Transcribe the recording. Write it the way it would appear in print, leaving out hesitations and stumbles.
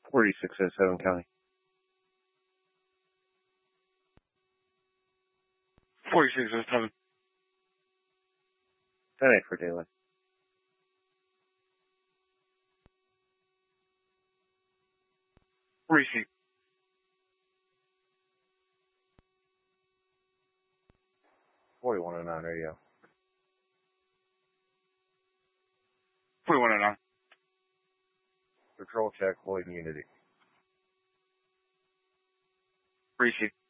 4607 County. 4607. 10-8 for daylight. Receipt. 4109 radio. 4109. Patrol check, Lloyd and Unity. Receipt.